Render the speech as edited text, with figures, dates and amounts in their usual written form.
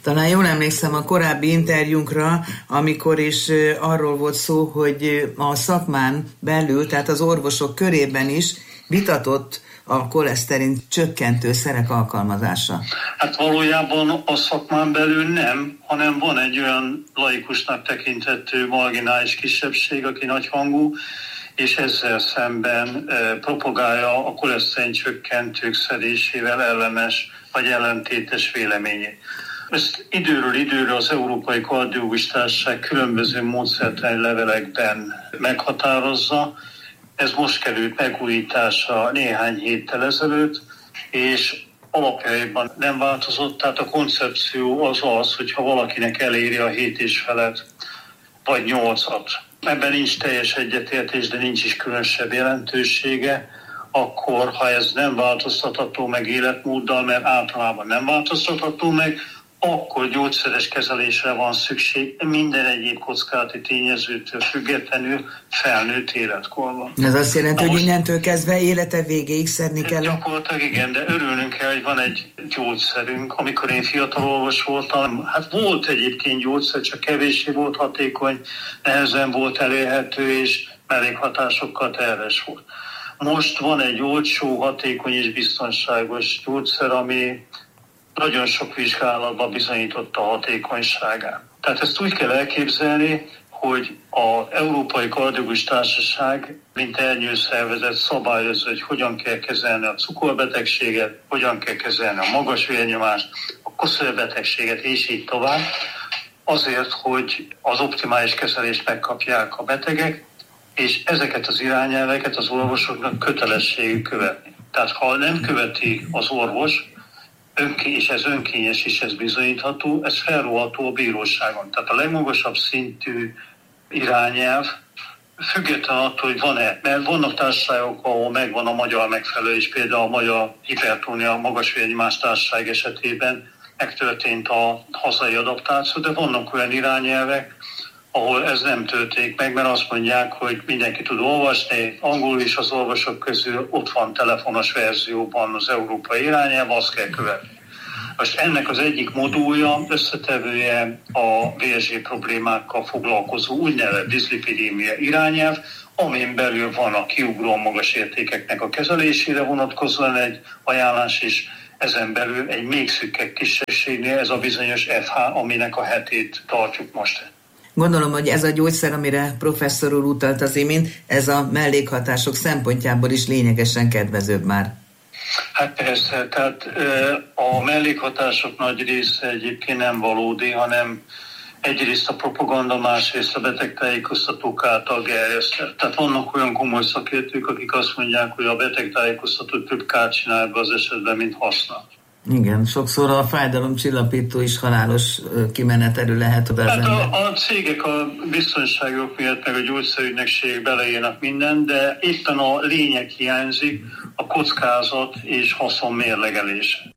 Talán jól emlékszem a korábbi interjúnkra, amikor is arról volt szó, hogy a szakmán belül, tehát az orvosok körében is vitatott a koleszterin csökkentő szerek alkalmazása. Hát valójában a szakmán belül nem, hanem van egy olyan laikusnak tekinthető marginális kisebbség, aki nagyhangú, és ezzel szemben propagálja a koleszterin csökkentők szedésével ellenes vagy ellentétes véleményét. Ezt időről időre az Európai Kardiológus Társaság különböző módszertani levelekben meghatározza. Ez most került megújításra néhány héttel ezelőtt, és alapjaiban nem változott. Tehát a koncepció az, hogyha valakinek eléri a 7,5 vagy 8-at. Ebben nincs teljes egyetértés, de nincs is különösebb jelentősége, akkor ha ez nem változtatható meg életmóddal, mert általában nem változtatható meg, akkor gyógyszeres kezelésre van szükség minden egyéb kockázati tényezőtől függetlenül felnőtt életkorban. Ez azt jelenti, hogy innentől kezdve élete végéig szedni kell? Gyakorlatilag igen, de örülnünk kell, hogy van egy gyógyszerünk. Amikor én fiatal orvos voltam, hát volt egyébként gyógyszer, csak kevéssé volt hatékony, nehezen volt elérhető, és mellékhatásokkal terhes volt. Most van egy olcsó, hatékony és biztonságos gyógyszer, ami nagyon sok vizsgálatban bizonyította a hatékonyságát. Tehát ezt úgy kell elképzelni, hogy az Európai Kardiológus Társaság, mint ernyőszervezet szabályozza, hogy hogyan kell kezelni a cukorbetegséget, hogyan kell kezelni a magas vérnyomást, a koszorúbetegséget, és így tovább, azért, hogy az optimális kezelést megkapják a betegek, és ezeket az irányelveket az orvosoknak kötelességük követni. Tehát ha nem követi az orvos, és ez önkényes is, ez bizonyítható, ez felróható a bíróságon. Tehát a legmagasabb szintű irányelv, független attól, hogy van-e, mert vannak társaságok, ahol megvan a magyar megfelelő, és például a Magyar Hipertónia Magas Vérnyomás Társaság esetében megtörtént a hazai adaptáció, de vannak olyan irányelvek, ahol ez nem történik meg, mert azt mondják, hogy mindenki tud olvasni, angolul is az orvosok közül ott van telefonos verzióban az európai irányelv, azt kell követni. Most ennek az egyik modulja, összetevője a vérzsé problémákkal foglalkozó úgynevezett diszlipidémia irányelv, amin belül van a kiugró magas értékeknek a kezelésére vonatkozóan egy ajánlás is, ezen belül egy még szűkebb kisebbségnél ez a bizonyos FH, aminek a hetét tartjuk most. Gondolom, hogy ez a gyógyszer, amire professzor úr utalt az imént, ez a mellékhatások szempontjából is lényegesen kedvezőbb már. Hát persze, tehát a mellékhatások nagy része egyébként nem valódi, hanem egyrészt a propaganda, másrészt a betegtájékoztatók által gerjesztett. Tehát vannak olyan komoly szakértők, akik azt mondják, hogy a betegtájékoztató több kárt csinál ebbe az esetben, mint használ. Igen, sokszor a fájdalomcsillapító is halálos kimenetelő lehet oda az ember. A cégek a biztonságok miatt, meg a gyógyszerügynökség beleírnak mindent, de éppen a lényeg hiányzik, a kockázat és haszon mérlegelése.